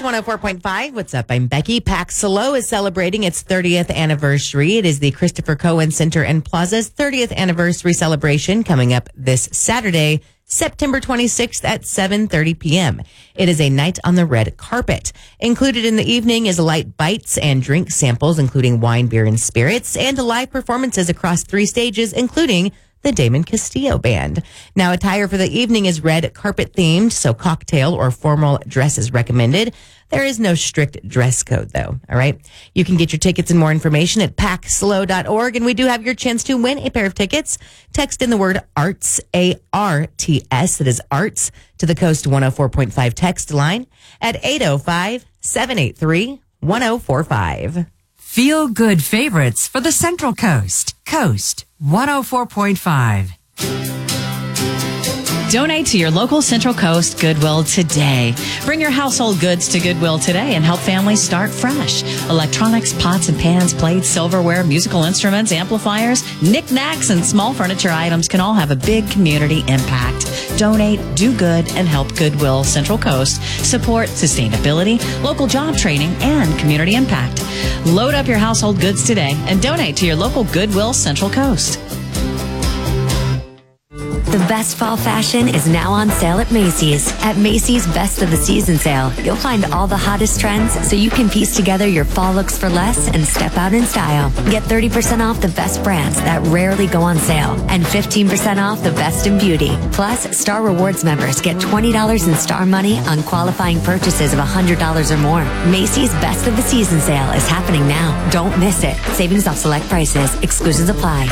104.5. What's up? I'm Becky. Pax Slow is celebrating its 30th anniversary. It is the Christopher Cohen Center and Plaza's 30th anniversary celebration coming up this Saturday, September 26th at 7:30 p.m. It is a night on the red carpet. Included in the evening is light bites and drink samples, including wine, beer, and spirits, and live performances across 3 stages, including the Damon Castillo Band. Now, attire for the evening is red carpet themed, so cocktail or formal dress is recommended. There is no strict dress code, though. All right. You can get your tickets and more information at packslow.org. And we do have your chance to win a pair of tickets. Text in the word ARTS, ARTS, that is ARTS, to the Coast 104.5 text line at 805-783-1045. Feel good favorites for the Central Coast. Coast 104.5. Donate to your local Central Coast Goodwill today. Bring your household goods to Goodwill today and help families start fresh. Electronics, pots and pans, plates, silverware, musical instruments, amplifiers, knickknacks, and small furniture items can all have a big community impact. Donate, do good, and help Goodwill Central Coast support sustainability, local job training, and community impact. Load up your household goods today and donate to your local Goodwill Central Coast. The best fall fashion is now on sale at Macy's. At Macy's Best of the Season sale, you'll find all the hottest trends so you can piece together your fall looks for less and step out in style. Get 30% off the best brands that rarely go on sale and 15% off the best in beauty. Plus, Star Rewards members get $20 in Star money on qualifying purchases of $100 or more. Macy's Best of the Season sale is happening now. Don't miss it. Savings off select prices. Exclusions apply.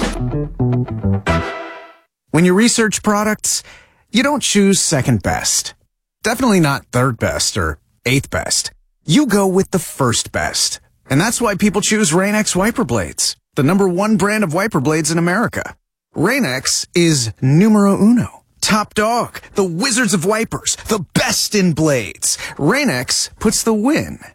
When you research products, you don't choose second best. Definitely not third best or eighth best. You go with the first best. And that's why people choose Rain-X wiper blades, the #1 brand of wiper blades in America. Rain-X is numero uno. Top dog, the wizards of wipers, the best in blades. Rain-X puts the win